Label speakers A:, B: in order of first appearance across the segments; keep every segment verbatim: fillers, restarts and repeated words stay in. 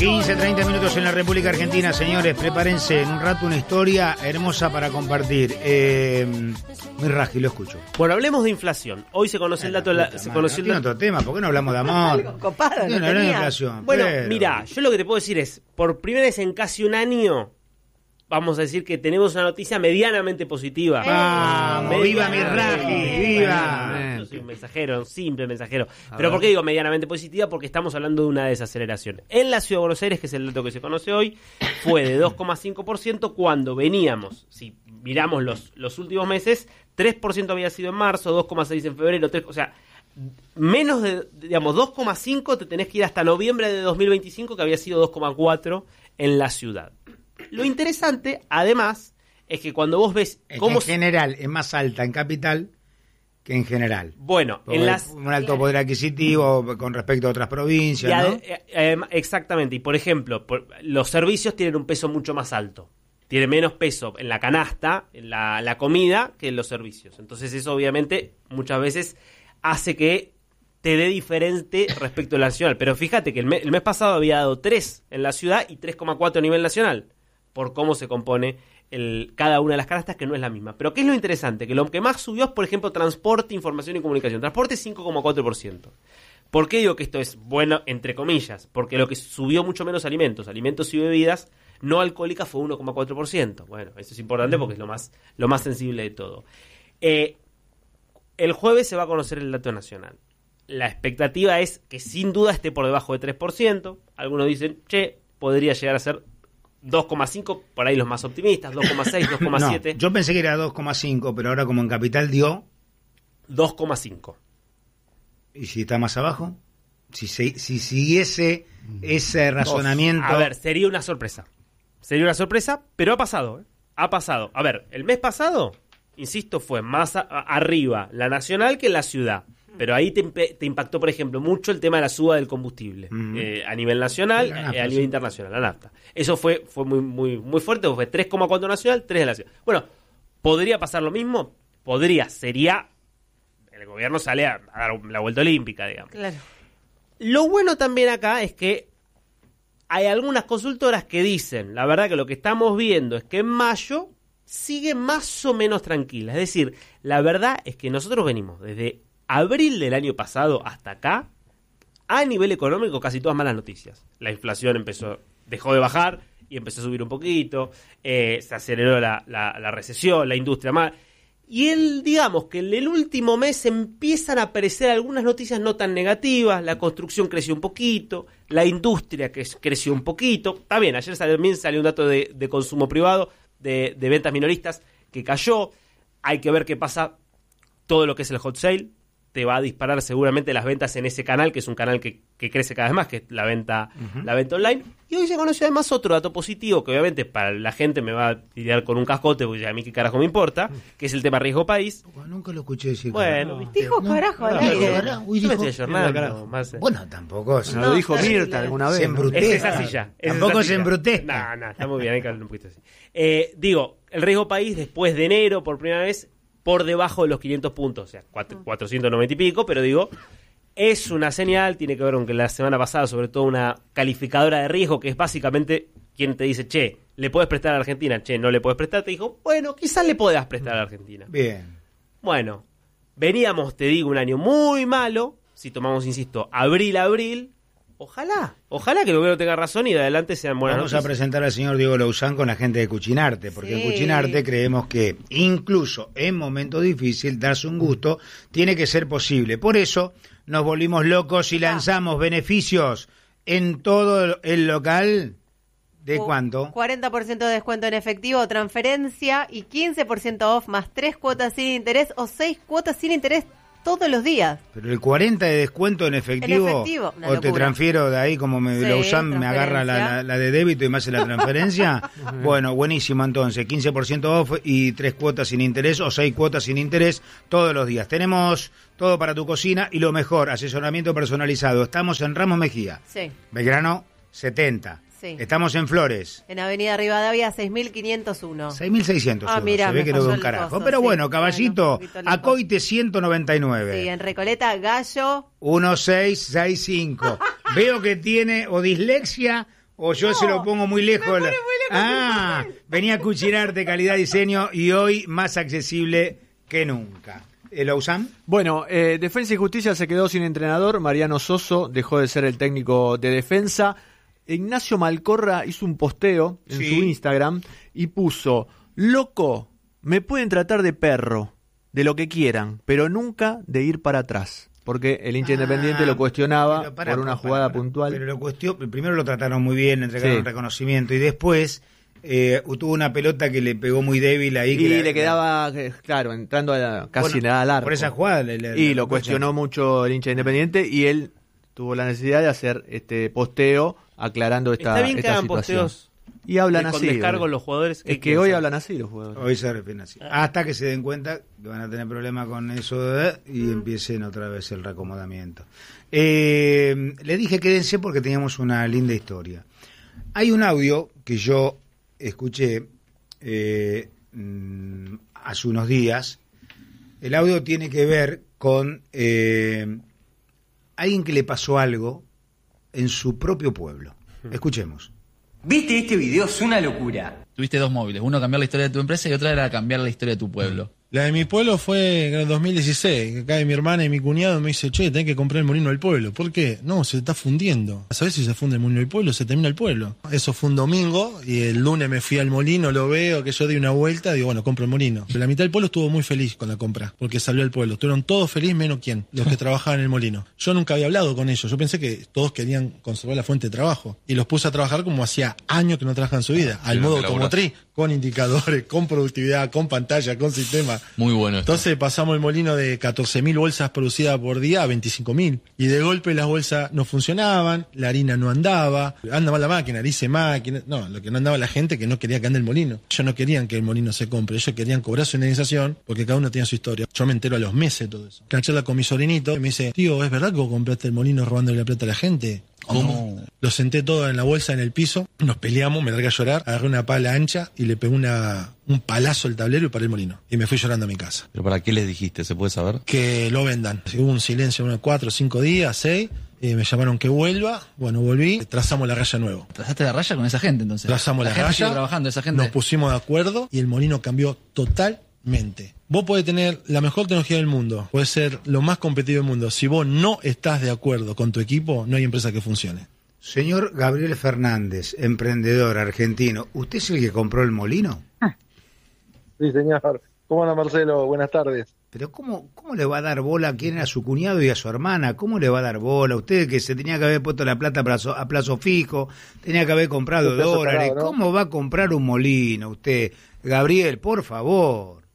A: quince, treinta minutos en la República Argentina, señores, prepárense, en un rato una historia hermosa para compartir. Eh, muy rágil, lo escucho.
B: Bueno, hablemos de inflación. Hoy se conoció el dato de la... Se conoció
A: no tiene otro tema, ¿por qué no hablamos de amor?
C: Algo copado, no
A: no hablamos de
C: tenía.
A: inflación.
B: Bueno,
A: pero...
B: mira, yo lo que te puedo decir es, por primera vez en casi un año, vamos a decir que tenemos una noticia medianamente positiva.
A: ¡Vamos! ¡Viva mi Raji! ¡Viva!
B: Yo soy un mensajero, un simple mensajero. Pero ¿por qué digo medianamente positiva? Porque estamos hablando de una desaceleración. En la Ciudad de Buenos Aires, que es el dato que se conoce hoy, fue de dos coma cinco por ciento cuando veníamos, si miramos los, los últimos meses, tres por ciento había sido en marzo, dos coma seis en febrero, tres, o sea, menos de, digamos, dos coma cinco te tenés que ir hasta noviembre de dos mil veinticinco, que había sido dos coma cuatro en la ciudad. Lo interesante, además, es que cuando vos ves
A: Es
B: cómo...
A: que en general es más alta en capital que en general.
B: Bueno,
A: Porque
B: en las...
A: un alto poder adquisitivo con respecto a otras provincias,
B: y
A: ¿no?
B: ade- eh, eh, exactamente, y por ejemplo, por- los servicios tienen un peso mucho más alto. Tiene menos peso en la canasta, en la, la comida, que en los servicios. Entonces eso obviamente muchas veces hace que te dé diferente respecto a la nacional. Pero fíjate que el, me- el mes pasado había dado tres en la ciudad y tres coma cuatro a nivel nacional, por cómo se compone el, cada una de las canastas, que no es la misma. Pero ¿qué es lo interesante? Que lo que más subió es, por ejemplo, transporte, información y comunicación. Transporte cinco coma cuatro por ciento. ¿Por qué digo que esto es bueno, entre comillas? Porque lo que subió mucho menos alimentos, alimentos y bebidas no alcohólicas fue uno coma cuatro por ciento. Bueno, eso es importante porque es lo más, lo más sensible de todo. Eh, el jueves se va a conocer el dato nacional. La expectativa es que sin duda esté por debajo de tres por ciento. Algunos dicen, che, podría llegar a ser dos coma cinco, por ahí los más optimistas, dos coma seis, dos coma siete.
A: No, yo pensé que era dos coma cinco, pero ahora como en capital dio...
B: dos coma cinco.
A: ¿Y si está más abajo? Si, se, si siguiese ese razonamiento...
B: A ver, sería una sorpresa. Sería una sorpresa, pero ha pasado, ¿eh? Ha pasado. A ver, el mes pasado, insisto, fue más a, a, arriba la nacional que la ciudad. Pero ahí te, te impactó, por ejemplo, mucho el tema de la suba del combustible. Mm. Eh, a nivel nacional, nafta, eh, a nivel sí. internacional, la nafta. Eso fue fue muy muy muy fuerte, fue tres coma cuatro nacional, tres de la ciudad. Bueno, ¿podría pasar lo mismo? Podría, sería... El gobierno sale a, a dar la vuelta olímpica, digamos.
C: Claro.
B: Lo bueno también acá es que hay algunas consultoras que dicen, la verdad que lo que estamos viendo es que en mayo sigue más o menos tranquila. Es decir, la verdad es que nosotros venimos desde abril del año pasado hasta acá, a nivel económico, casi todas malas noticias. La inflación empezó, dejó de bajar y empezó a subir un poquito, eh, se aceleró la, la, la recesión, la industria más... Y él, digamos que en el último mes empiezan a aparecer algunas noticias no tan negativas. La construcción creció un poquito, la industria que creció un poquito. Está bien, ayer también salió un dato de, de consumo privado, de, de ventas minoristas, que cayó. Hay que ver qué pasa todo lo que es el hot sale. Te va a disparar seguramente las ventas en ese canal, que es un canal que, que crece cada vez más, que es la venta, uh-huh. la venta online. Y hoy se conoció además otro dato positivo, que obviamente para la gente me va a tirar con un cascote, porque a mí qué carajo me importa, que es el tema riesgo país.
A: Bueno, nunca lo escuché decir.
B: Bueno,
C: no, dijo no, carajo al aire. No,
A: Uy,
B: yo
A: dijo,
B: me estoy ayornando. Más,
A: bueno, tampoco.
D: No, lo dijo Mirta alguna vez.
A: Se embruté.
B: Es esa silla.
A: Tampoco se embruté.
B: No, no, está muy bien, hay que hablar un poquito así. Eh, digo, el riesgo país después de enero, por primera vez, por debajo de los quinientos puntos, o sea, cuatrocientos noventa y pico, pero digo, es una señal, tiene que ver con que la semana pasada, sobre todo una calificadora de riesgo, que es básicamente quien te dice, che, ¿le puedes prestar a la Argentina? Che, ¿no le puedes prestar? Te dijo, bueno, quizás le puedas prestar a la Argentina.
A: Bien.
B: Bueno, veníamos, te digo, un año muy malo, si tomamos, insisto, abril, abril, ojalá, ojalá que el gobierno tenga razón y de adelante sean buenas
A: Vamos
B: noticias.
A: a presentar al señor Diego Lauzán con la gente de Cuchinarte, porque sí. En Cuchinarte creemos que incluso en momentos difíciles darse un gusto tiene que ser posible. Por eso nos volvimos locos y lanzamos beneficios en todo el local. ¿De cuánto?
C: cuarenta por ciento de descuento en efectivo o transferencia y quince por ciento off más tres cuotas sin interés o seis cuotas sin interés todos los días.
A: Pero el cuarenta de descuento en efectivo,
C: en efectivo
A: o te
C: locura.
A: Transfiero de ahí como me
C: sí,
A: lo usan, me agarra la, la, la de débito y me hace la transferencia. Bueno, buenísimo entonces, quince por ciento off y tres cuotas sin interés o seis cuotas sin interés todos los días. Tenemos todo para tu cocina y lo mejor, asesoramiento personalizado. Estamos en Ramos Mejía,
C: sí.
A: Belgrano setenta. Sí. Estamos en Flores.
C: En Avenida Rivadavia seis mil quinientos uno.
A: seis mil seiscientos
C: Ah, mira,
A: se ve que no veo un carajo.
C: coso,
A: Pero
C: sí.
A: bueno, Caballito, bueno, Acoite ciento noventa y nueve.
C: Sí, en Recoleta, Gallo.
A: dieciséis sesenta y cinco. Veo que tiene o dislexia O yo
C: No,
A: se lo pongo muy lejos.
C: me pone
A: la-
C: muy lejos
A: Ah, venía a Cuchinarte, calidad, diseño y hoy más accesible que nunca. ¿El Ousam?
D: Bueno, eh, Defensa y Justicia se quedó sin entrenador. Mariano Soso dejó de ser el técnico de Defensa. Ignacio Malcorra hizo un posteo en
A: Sí.
D: su Instagram y puso: loco, me pueden tratar de perro, de lo que quieran, pero nunca de ir para atrás. Porque el hincha
A: Ah,
D: independiente lo cuestionaba
A: pero pará,
D: por una
A: pará,
D: jugada
A: pará.
D: puntual.
A: Pero lo cuestionó, primero lo trataron muy bien, le entregaron
D: Sí.
A: un reconocimiento y después eh, tuvo una pelota que le pegó muy débil ahí.
D: Y
A: que la-
D: le quedaba, eh, claro, entrando a la- casi
A: Bueno,
D: al arco.
A: por esa jugada. le- le-
D: Y
A: le-
D: lo cuestionó mucho el hincha independiente y él tuvo la necesidad de hacer este posteo aclarando esta,
B: Está bien que
D: esta
B: hagan
D: situación.
B: posteos
D: Y hablan
B: de- con
D: así.
B: descargo
D: boludo.
B: los jugadores.
D: Es
B: ¿qué
D: que hoy
B: piensan?
D: hablan así los jugadores.
A: Hoy se refieren así. Hasta que se den cuenta que van a tener problemas con eso de- y empiecen otra vez el reacomodamiento. Eh, le dije quédense porque teníamos una linda historia. Hay un audio que yo escuché eh, mm, hace unos días. El audio tiene que ver con eh, alguien que le pasó algo en su propio pueblo. Escuchemos.
E: ¿Viste este video? Es una locura.
F: Tuviste dos móviles, uno cambiar la historia de tu empresa y otra era cambiar la historia de tu pueblo.
G: La de mi pueblo fue en el dos mil dieciséis, que cae mi hermana y mi cuñado me dice, che, tenés que comprar el molino del pueblo. ¿Por qué? No, se está fundiendo. ¿Sabés si se funde el molino del pueblo? Se termina el pueblo. Eso fue un domingo y el lunes me fui al molino, lo veo, que yo di una vuelta, digo, bueno, compro el molino. Pero la mitad del pueblo estuvo muy feliz con la compra, porque salió el pueblo. Estuvieron todos felices, menos quién, los que trabajaban en el molino. Yo nunca había hablado con ellos, yo pensé que todos querían conservar la fuente de trabajo. Y los puse a trabajar como hacía años que no trabajan en su vida, al
F: Sí,
G: modo
F: que laburás.
G: automotriz, con indicadores, con productividad, con pantalla, con sistema.
F: Muy bueno esto.
G: Entonces pasamos el molino de catorce mil bolsas producidas por día a veinticinco mil. Y de golpe las bolsas no funcionaban, la harina no andaba, andaba la máquina, dice máquina. No, lo que no andaba la gente que no quería que ande el molino. Ellos no querían que el molino se compre, ellos querían cobrar su indemnización porque cada uno tenía su historia. Yo me entero a los meses de todo eso. La charla con mi sobrinito me dice, tío, ¿es verdad que vos compraste el molino robándole la plata a la gente?
F: ¿Cómo?
G: Lo senté todo en la bolsa en el piso, nos peleamos, me largué a llorar, agarré una pala ancha y le pegué una, un palazo al tablero y paré el molino. Y me fui llorando a mi casa.
H: ¿Pero para qué les dijiste? ¿Se puede saber?
G: Que lo vendan. Hubo un silencio unos cuatro o cinco días, seis, eh, me llamaron que vuelva, bueno, volví, trazamos la raya nuevo.
F: ¿Trazaste la raya con esa gente entonces?
G: Trazamos la,
F: gente sigue
G: raya,
F: trabajando, esa gente.
G: nos pusimos de acuerdo y el molino cambió totalmente. Vos podés tener la mejor tecnología del mundo, podés ser lo más competitivo del mundo. Si vos no estás de acuerdo con tu equipo, no hay empresa que funcione.
A: Señor Gabriel Fernández, emprendedor argentino, ¿usted es el que compró el molino?
I: Sí, señor. ¿Cómo anda, Marcelo? Buenas tardes.
A: Pero ¿cómo, cómo le va a dar bola a quién era su cuñado y a su hermana? ¿Cómo le va a dar bola? Usted que se tenía que haber puesto la plata a plazo, a plazo fijo, tenía que haber comprado
I: Un plazo
A: dólares.
I: parado, ¿no?
A: ¿Cómo va a comprar un molino usted? Gabriel, por favor.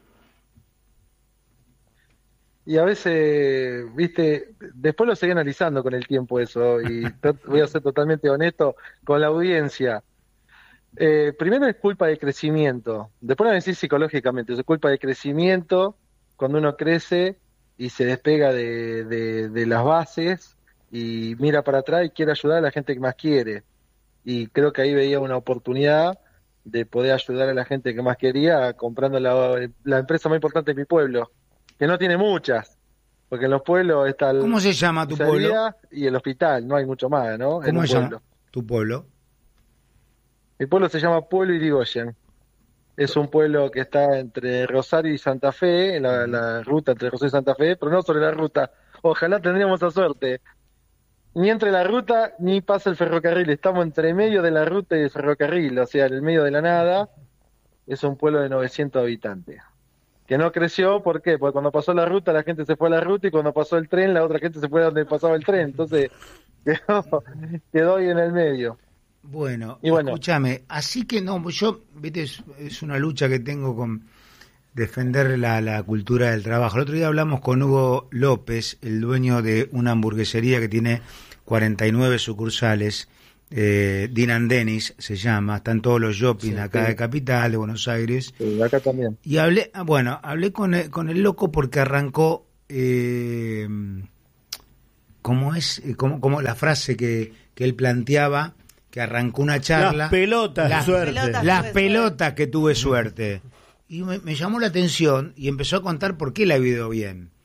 I: Y a veces, viste, después lo seguí analizando con el tiempo eso, y to- voy a ser totalmente honesto con la audiencia. Eh, primero es culpa de crecimiento, después voy a decir psicológicamente, es culpa de crecimiento cuando uno crece y se despega de, de, de las bases y mira para atrás y quiere ayudar a la gente que más quiere. Y creo que ahí veía una oportunidad de poder ayudar a la gente que más quería comprando la, la empresa más importante de mi pueblo, que no tiene muchas, porque en los pueblos está el
A: ¿Cómo se llama tu pueblo?
I: pizzería y el hospital, no hay mucho más, ¿no? En
A: ¿Cómo
I: un
A: se llama
I: pueblo.
A: tu pueblo?
I: Mi pueblo se llama Pueblo Irigoyen. Es un pueblo que está entre Rosario y Santa Fe, en la, la ruta entre Rosario y Santa Fe, pero no sobre la ruta. Ojalá tendríamos esa suerte. Ni entre la ruta ni pasa el ferrocarril. Estamos entre medio de la ruta y el ferrocarril, o sea, en el medio de la nada. Es un pueblo de novecientos habitantes. Que no creció, ¿por qué? Porque cuando pasó la ruta la gente se fue a la ruta y cuando pasó el tren la otra gente se fue a donde pasaba el tren. Entonces quedó, quedó ahí en el medio.
A: Bueno,
I: Y bueno.
A: escúchame, así que no, yo, viste, es, es una lucha que tengo con defender la, la cultura del trabajo. El otro día hablamos con Hugo López, el dueño de una hamburguesería que tiene cuarenta y nueve sucursales, eh, Din and Dennis se llama, están todos los shopping
I: Sí,
A: acá
I: sí.
A: de Capital, de Buenos Aires.
I: Sí, acá también.
A: Y hablé, ah, bueno, hablé con el, con el loco porque arrancó, eh, ¿cómo es? Eh, Como, como la frase que, que él planteaba, que arrancó una charla.
B: Las pelotas,
A: Las
B: suerte.
C: pelotas.
A: Las
C: tuve
A: pelotas que tuve suerte. Y me, me llamó la atención y empezó a contar por qué le ha ido bien.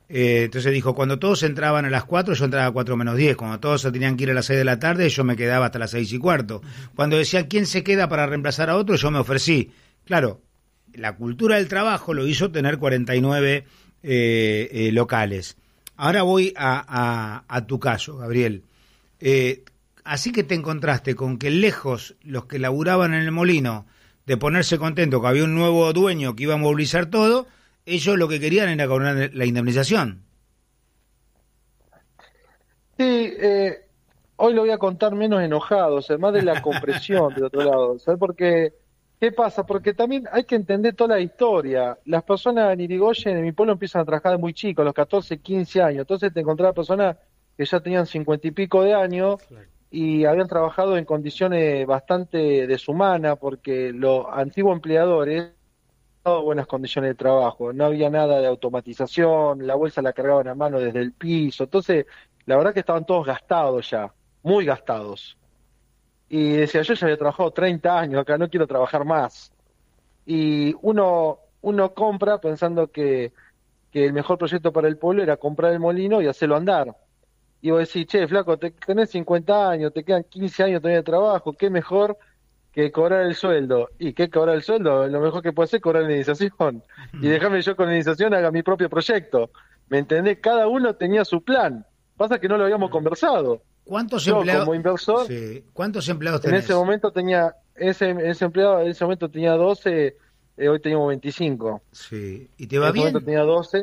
A: Eh, entonces dijo, cuando todos entraban a las cuatro, yo entraba a cuatro menos diez. Cuando todos se tenían que ir a las seis de la tarde, yo me quedaba hasta las seis y cuarto. Cuando decía, ¿quién se queda para reemplazar a otro? Yo me ofrecí. Claro, la cultura del trabajo lo hizo tener cuarenta y nueve eh, eh, locales. Ahora voy a, a, a tu caso, Gabriel. Eh, así que te encontraste con que lejos los que laburaban en el molino de ponerse contentos que había un nuevo dueño que iba a movilizar todo, ellos lo que querían era cobrar la indemnización.
I: Sí, eh, hoy lo voy a contar menos enojado, o sea, más de la compresión del otro lado. ¿Sabes por qué? ¿Qué pasa? Porque también hay que entender toda la historia. Las personas en Irigoyen, en mi pueblo, empiezan a trabajar de muy chicos, a los catorce, quince años. Entonces te encontrabas personas que ya tenían cincuenta y pico de años y habían trabajado en condiciones bastante deshumanas porque los antiguos empleadores no buenas condiciones de trabajo, no había nada de automatización, la bolsa la cargaban a mano desde el piso. Entonces, la verdad que estaban todos gastados ya, muy gastados. Y decía, yo ya había trabajado treinta años acá, no quiero trabajar más. Y uno uno compra pensando que, que el mejor proyecto para el pueblo era comprar el molino y hacerlo andar. Y vos decís, che, flaco, te, tenés cincuenta años, te quedan quince años todavía de trabajo, qué mejor que cobrar el sueldo. ¿Y qué cobrar el sueldo? Lo mejor que puedo hacer es cobrar la indemnización. Y déjame yo con la indemnización haga mi propio proyecto. ¿Me entendés? Cada uno tenía su plan. Pasa que no lo habíamos conversado.
A: ¿Cuántos
I: Yo,
A: empleados?
I: como inversor,
A: Sí. ¿Cuántos empleados
I: en
A: tenés?
I: ese momento tenía, ese, ese empleado en ese momento tenía doce, eh, hoy teníamos veinticinco.
A: Sí. ¿Y te va
I: en ese
A: bien?
I: momento tenía doce.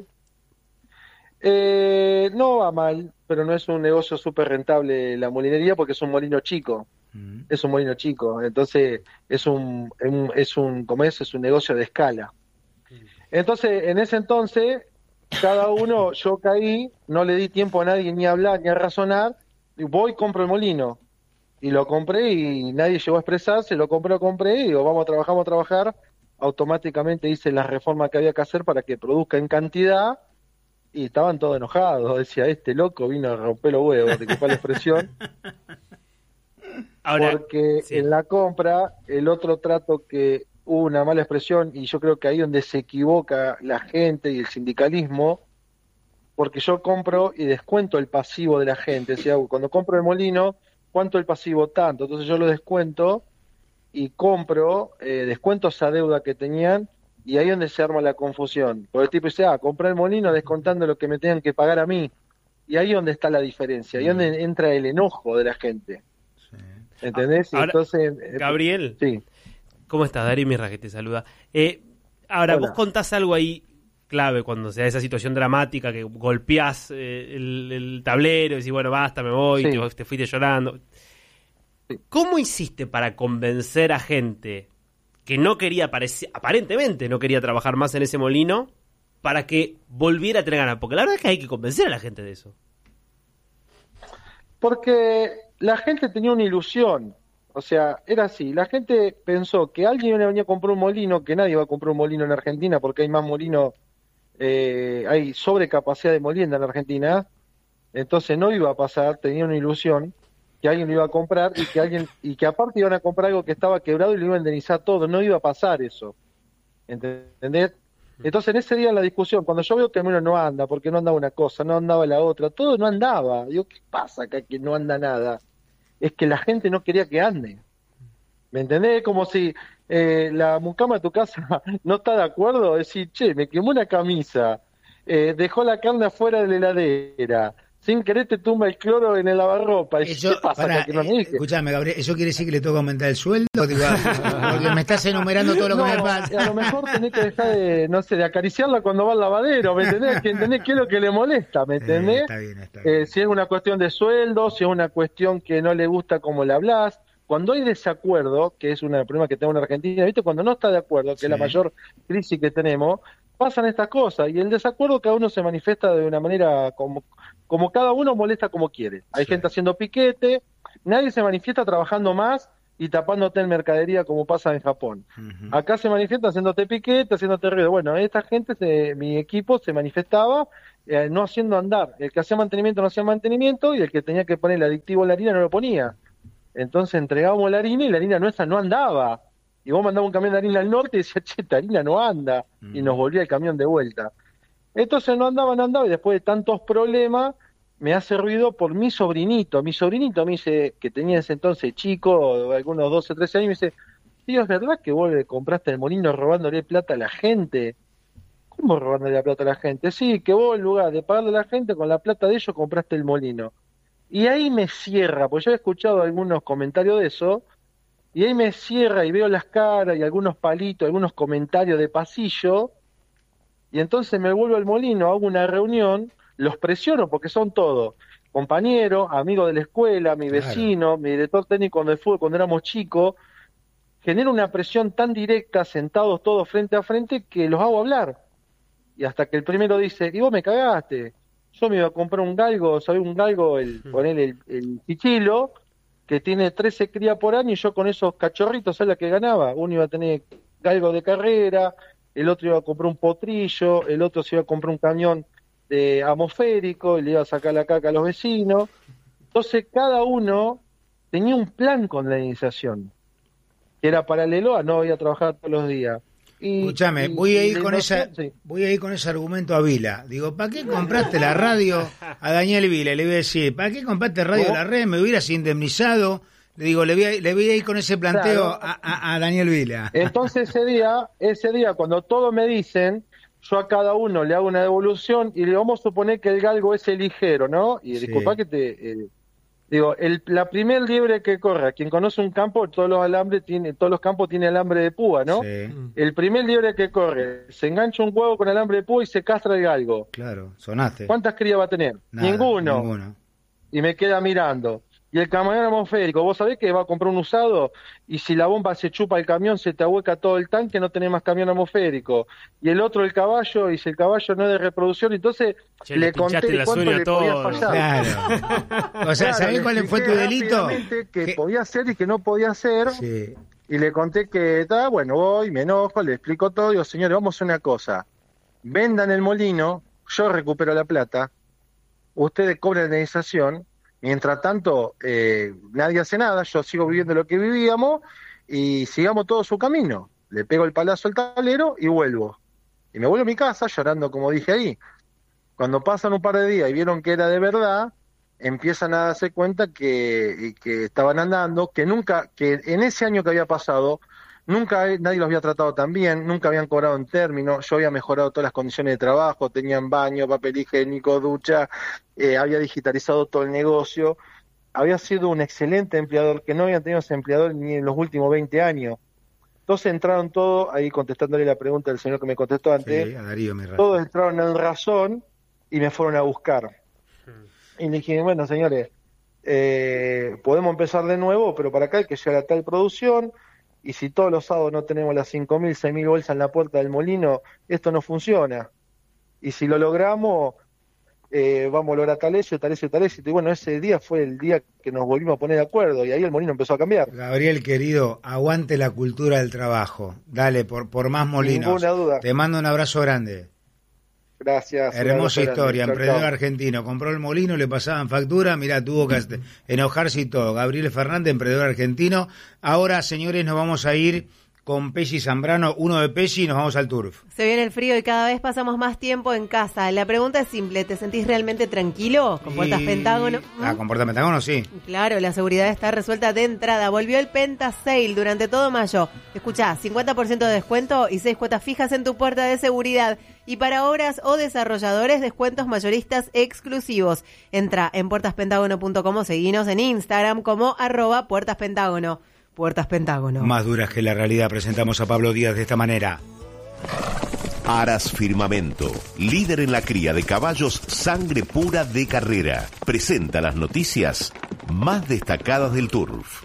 I: Eh, no va mal, pero no es un negocio súper rentable la molinería porque es un molino chico.
A: Mm.
I: Es un molino chico, entonces es un, un- es un, como es, es un negocio de escala. Entonces, en ese entonces, cada uno, yo caí, no le di tiempo a nadie ni a hablar ni a razonar, y voy y compro el molino. Y lo compré y nadie llegó a expresarse, lo compré, lo compré, y digo, vamos a trabajar, vamos a trabajar. Automáticamente hice las reformas que había que hacer para que produzca en cantidad, y estaban todos enojados. Decía, este loco vino a romper los huevos, disculpa la expresión.
B: Ahora,
I: Porque
B: sí.
I: en la compra, el otro trato que hubo una mala expresión, y yo creo que ahí donde se equivoca la gente y el sindicalismo, porque yo compro y descuento el pasivo de la gente. O sea, cuando compro el molino, ¿cuánto el pasivo? Tanto. Entonces yo lo descuento y compro, eh, descuento esa deuda que tenían, y ahí es donde se arma la confusión. Porque el tipo dice, ah, compré el molino descontando lo que me tengan que pagar a mí. Y ahí es donde está la diferencia, ahí es donde entra el enojo de la gente. ¿Entendés?
B: Ahora,
I: Entonces, eh,
B: Gabriel,
I: sí.
B: ¿cómo estás? Darío Mirra que te saluda. Eh, ahora,
I: Hola.
B: vos contás algo ahí clave cuando se da esa situación dramática que golpeás eh, el, el tablero y decís, bueno, basta, me voy,
I: Sí.
B: te, te fuiste llorando. ¿Cómo hiciste para convencer a gente que no quería, pareci- aparentemente no quería trabajar más en ese molino, para que volviera a tener ganas? Porque la verdad es que hay que convencer a la gente de eso.
I: Porque la gente tenía una ilusión, o sea, era así, la gente pensó que alguien iba a venir a comprar un molino, que nadie va a comprar un molino en Argentina porque hay más molinos, eh, hay sobrecapacidad de molienda en Argentina, entonces no iba a pasar, tenía una ilusión que alguien lo iba a comprar y que alguien y que aparte iban a comprar algo que estaba quebrado y lo iba a indemnizar todo, no iba a pasar eso, ¿entendés? Entonces en ese día en la discusión, cuando yo veo que el molino no anda, porque no andaba una cosa, no andaba la otra, todo no andaba, digo, ¿qué pasa acá que no anda nada? Es que la gente no quería que ande, ¿me entendés? Como si eh, la mucama de tu casa no está de acuerdo, decir, che, me quemó una camisa, eh, dejó la carne afuera de la heladera, sin querer te tumba el cloro en el lavarropa. Y
A: Eso,
I: ¿qué pasa
A: pará,
I: acá que no me
A: eh,
I: dije?
A: escuchame, Gabriel, ¿eso quiere decir que le toca aumentar el sueldo? Digo, porque me estás enumerando todo lo que
I: No,
A: me pasa.
I: a lo mejor tenés que dejar de, no sé, de acariciarla cuando va al lavadero, ¿me entendés? Que entendés qué es lo que le molesta, ¿me entendés?
A: Eh, está bien, está bien.
I: Eh, si es una cuestión de sueldo, si es una cuestión que no le gusta cómo le hablas, cuando hay desacuerdo, que es un problema que tengo en Argentina, ¿viste? Cuando no está de acuerdo, que
A: Sí.
I: es la mayor crisis que tenemos, pasan estas cosas, y el desacuerdo cada uno se manifiesta de una manera como, como cada uno molesta como quiere. Hay
A: Sí.
I: gente haciendo piquete, nadie se manifiesta trabajando más y tapándote en mercadería como pasa en Japón.
A: Ujú.
I: Acá se manifiesta haciéndote piquete, haciéndote ruido. Bueno, esta gente, se- mi equipo se manifestaba eh, no haciendo andar. El que hacía mantenimiento no hacía mantenimiento y el que tenía que poner el adictivo a la harina no lo ponía. Entonces entregábamos la harina y la harina nuestra no andaba. Y vos mandabas un camión de harina al norte y decía, che, esta harina no anda. Y nos volvía el camión de vuelta. Entonces no andaba, no andaba, y después de tantos problemas, me ha servido por mi sobrinito. Mi sobrinito me dice, que tenía ese entonces chico, algunos doce, trece años, me dice, tío, ¿es verdad que vos le compraste el molino robándole plata a la gente? ¿Cómo robándole la plata a la gente? Sí, que vos en lugar de pagarle a la gente, con la plata de ellos compraste el molino. Y ahí me cierra, porque yo he escuchado algunos comentarios de eso, y ahí me cierra y veo las caras y algunos palitos, algunos comentarios de pasillo, y entonces me vuelvo al molino, hago una reunión, los presiono porque son todos compañeros, amigos de la escuela, mi vecino, claro. Mi director técnico de fútbol cuando éramos chicos, genera una presión tan directa, sentados todos frente a frente, que los hago hablar. Y hasta que el primero dice, y vos me cagaste, yo me iba a comprar un galgo, ¿sabés? Un galgo, el, poner el, el chichilo, que tiene trece crías por año, y yo con esos cachorritos, ¿sabes la que ganaba? Uno iba a tener galgo de carrera, el otro iba a comprar un potrillo, el otro se iba a comprar un camión de atmosférico y le iba a sacar la caca a los vecinos. Entonces cada uno tenía un plan con la iniciación, que era paralelo a no ir a trabajar todos los días. Y,
A: Escúchame,
I: y,
A: voy a
I: y
A: ir con esa,
I: sí.
A: voy a ir con ese argumento a Vila. Digo, ¿para qué compraste la radio a Daniel Vila? Le voy a decir, ¿para qué compraste radio
I: ¿Cómo?
A: de la red? Me hubieras indemnizado. Le digo, le voy a, le voy a ir con ese planteo
I: Claro.
A: a, a, a Daniel Vila.
I: Entonces ese día, ese día cuando todos me dicen, yo a cada uno le hago una devolución y le vamos a suponer que el galgo es el ligero, ¿no? Y
A: Sí.
I: disculpa que te... Eh, digo, el, la primer liebre que corra, quien conoce un campo, todos los alambres tiene, todos los campos tienen alambre de púa, ¿no?
A: Sí,
I: El primer liebre que corre, se engancha un huevo con alambre de púa y se castra el galgo.
A: claro, sonaste.
I: ¿Cuántas crías va a tener?
A: Nada,
I: Ninguno.
A: Ninguno.
I: Y me queda mirando. Y el camión atmosférico, vos sabés que va a comprar un usado y si la bomba se chupa el camión, se te ahueca todo el tanque, no tenés más camión atmosférico. Y el otro el caballo, y si el caballo no es de reproducción, entonces
B: Che,
I: le
B: le pinchaste
I: conté
B: la
I: cuánto
B: suela
I: le
B: todo.
I: podía fallar.
A: Claro. O sea,
I: Claro,
A: ¿sabés
I: le
A: cuál fue tu
I: expliqué
A: delito?
I: rápidamente Que
A: Que-
I: podía hacer y que no podía hacer.
A: Sí.
I: Y le conté que, está bueno, voy, me enojo, le explico todo. Digo, señores, vamos a hacer una cosa. Vendan el molino, yo recupero la plata, ustedes cobran la indemnización. Mientras tanto, eh, nadie hace nada, yo sigo viviendo lo que vivíamos y sigamos todo su camino. Le pego el palazo al tablero y vuelvo. Y me vuelvo a mi casa llorando, como dije ahí. Cuando pasan un par de días y vieron que era de verdad, empiezan a darse cuenta que, que estaban andando, que nunca, que en ese año que había pasado, nunca nadie los había tratado tan bien, nunca habían cobrado en término, yo había mejorado todas las condiciones de trabajo, tenían baño, papel higiénico, ducha, eh, había digitalizado todo el negocio, había sido un excelente empleador, que no habían tenido ese empleador ni en los últimos veinte años. Entonces entraron todos, ahí contestándole la pregunta del señor que me contestó antes,
A: Sí, a Darío me razón.
I: todos entraron en razón y me fueron a buscar. Y le dije, bueno, señores, eh, podemos empezar de nuevo, pero para acá hay que llegar a tal producción, y si todos los sábados no tenemos las cinco mil, seis mil bolsas en la puerta del molino, esto no funciona. Y si lo logramos, eh, vamos a lograr tal éxito, tal éxito, tal éxito. Y bueno, ese día fue el día que nos volvimos a poner de acuerdo, y ahí el molino empezó a cambiar.
A: Gabriel, querido, aguante la cultura del trabajo. Dale, por, por más molinos.
I: Ninguna duda.
A: Te mando un abrazo grande.
I: Gracias.
A: Hermosa
I: Gracias,
A: historia,
I: Chau,
A: emprendedor
I: chau.
A: argentino, compró el molino, le pasaban factura, mirá, tuvo que enojarse y todo. Gabriel Fernández, emprendedor argentino. Ahora, señores, nos vamos a ir con Pesci Zambrano, uno de Pesci, y nos vamos al turf.
C: Se viene el frío y cada vez pasamos más tiempo en casa. La pregunta es simple, ¿te sentís realmente tranquilo con Puertas
A: Y-
C: Pentágono?
A: Ah, con Puertas Pentágono, sí.
C: Claro, la seguridad está resuelta de entrada. Volvió el Penta Sale durante todo mayo. Escuchá, cincuenta por ciento de descuento y seis cuotas fijas en tu puerta de seguridad. Y para obras o desarrolladores, descuentos mayoristas exclusivos. Entra en puertas pentágono punto com o seguinos en Instagram como arroba Puertas Pentágono. Puertas Pentágono.
A: Más duras que la realidad, presentamos a Pablo Díaz de esta manera.
J: Aras Firmamento, líder en la cría de caballos sangre pura de carrera, presenta las noticias más destacadas del turf.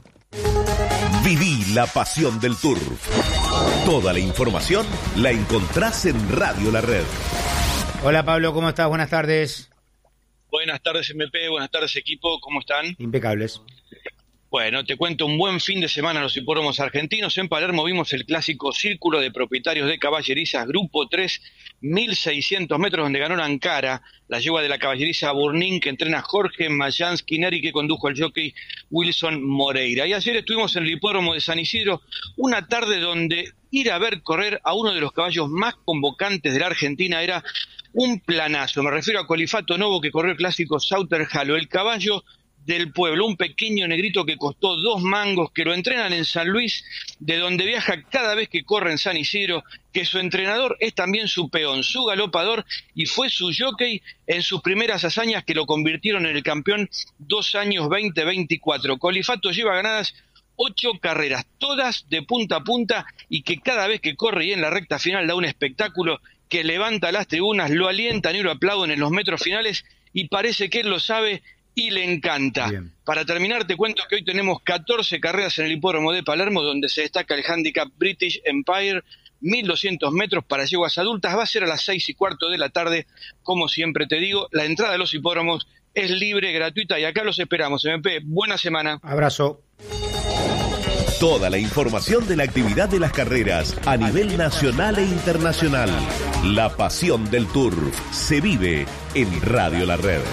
J: Viví la pasión del turf. Toda la información la encontrás en Radio La Red.
A: Hola Pablo, ¿cómo estás? Buenas tardes.
K: Buenas tardes M P, buenas tardes equipo, ¿cómo están?
A: Impecables.
K: Bueno, te cuento un buen fin de semana en los hipódromos argentinos. En Palermo vimos el clásico Círculo de Propietarios de Caballerizas Grupo tres mil seiscientos metros, donde ganó Ankara, la yegua de la caballeriza Burnín, que entrena Jorge Mayansky-Neri, que condujo al jockey Wilson Moreira. Y ayer estuvimos en el hipódromo de San Isidro, una tarde donde ir a ver correr a uno de los caballos más convocantes de la Argentina era un planazo. Me refiero a Colifato Novo, que corrió el clásico Sauter Halo, el caballo del pueblo, un pequeño negrito que costó dos mangos, que lo entrenan en San Luis, de donde viaja cada vez que corre en San Isidro, que su entrenador es también su peón, su galopador, y fue su jockey en sus primeras hazañas que lo convirtieron en el campeón dos años veinte veinticuatro. Colifato lleva ganadas ocho carreras, todas de punta a punta, y que cada vez que corre y en la recta final da un espectáculo que levanta las tribunas, lo alientan y lo aplauden en los metros finales, y parece que él lo sabe y le encanta. Bien. Para terminar, te cuento que hoy tenemos catorce carreras en el hipódromo de Palermo, donde se destaca el handicap British Empire, mil doscientos metros para yeguas adultas. Va a ser a las seis y cuarto de la tarde, como siempre te digo. La entrada a los hipódromos es libre, gratuita, y acá los esperamos. M P, buena semana.
A: Abrazo.
J: Toda la información de la actividad de las carreras a nivel nacional e internacional. La pasión del turf se vive en Radio La Red.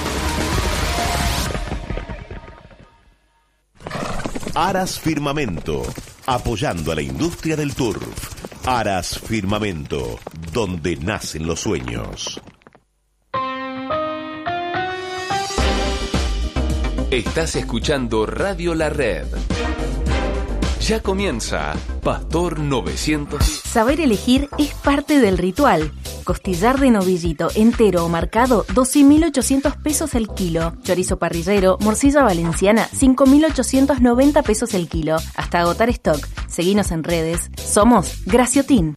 J: Aras Firmamento, apoyando a la industria del turf. Aras Firmamento, donde nacen los sueños.
L: Estás escuchando Radio La Red. Ya comienza Pastor novecientos.
M: Saber elegir es parte del ritual. Costillar de novillito entero o marcado, doce mil ochocientos pesos el kilo. Chorizo parrillero, morcilla valenciana, cinco mil ochocientos noventa pesos el kilo. Hasta agotar stock. Seguinos en redes. Somos Graciotín.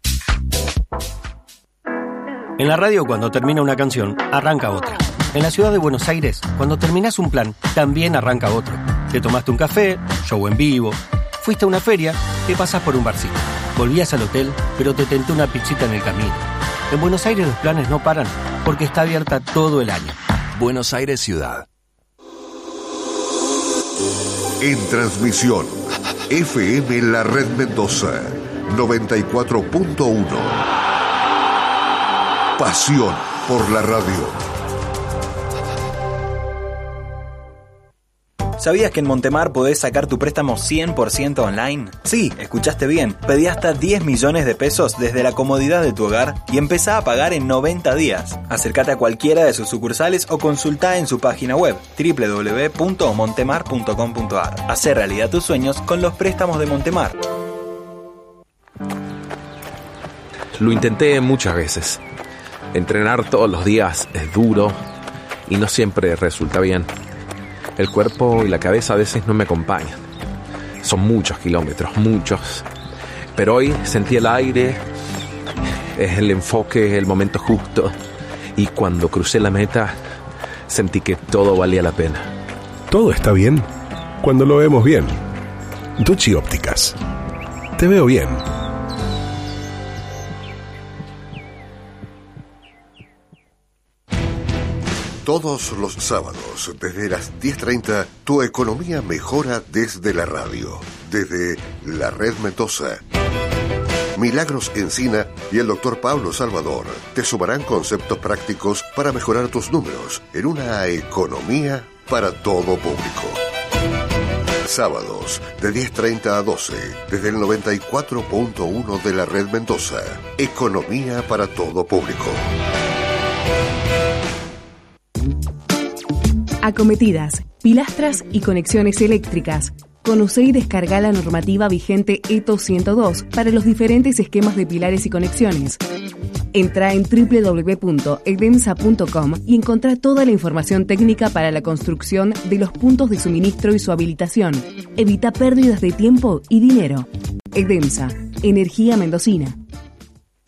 N: En la radio, cuando termina una canción, arranca otra. En la ciudad de Buenos Aires, cuando terminas un plan, también arranca otro. Te tomaste un café, show en vivo, fuiste a una feria, te pasás por un barcito. Volvías al hotel, pero te tentó una pizzita en el camino. En Buenos Aires los planes no paran, porque está abierta todo el año.
L: Buenos Aires Ciudad.
J: En transmisión, F M La Red Mendoza, noventa y cuatro punto uno. Pasión por la radio.
O: ¿Sabías que en Montemar podés sacar tu préstamo cien por ciento online? Sí, escuchaste bien. Pedí hasta diez millones de pesos desde la comodidad de tu hogar y empezá a pagar en noventa días. Acércate a cualquiera de sus sucursales o consultá en su página web doble u doble u doble u punto montemar punto com punto a r. Hacé realidad tus sueños con los préstamos de Montemar.
P: Lo intenté muchas veces. Entrenar todos los días es duro y no siempre resulta bien. El cuerpo y la cabeza a veces no me acompañan. Son muchos kilómetros, muchos. Pero hoy sentí el aire, es el enfoque, el momento justo. Y cuando crucé la meta, sentí que todo valía la pena.
Q: Todo está bien cuando lo vemos bien. Ducci Ópticas. Te veo bien.
J: Todos los sábados, desde las diez treinta, tu economía mejora desde la radio, desde La Red Mendoza. Milagros Encina y el doctor Pablo Salvador te sumarán conceptos prácticos para mejorar tus números en una economía para todo público. Sábados, de diez treinta a doce, desde el noventa y cuatro punto uno de La Red Mendoza. Economía para todo público.
R: Acometidas, pilastras y conexiones eléctricas. Conoce y descarga la normativa vigente E T O ciento dos para los diferentes esquemas de pilares y conexiones. Entra en doble u doble u doble u punto edemsa punto com y encontrá toda la información técnica para la construcción de los puntos de suministro y su habilitación. Evita pérdidas de tiempo y dinero. Edemsa, energía mendocina.